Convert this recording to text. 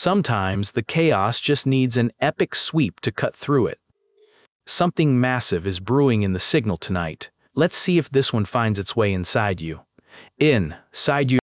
Sometimes the chaos just needs an epic sweep to cut through it. Something massive is brewing in the signal tonight. Let's see if this one finds its way inside you. Inside you.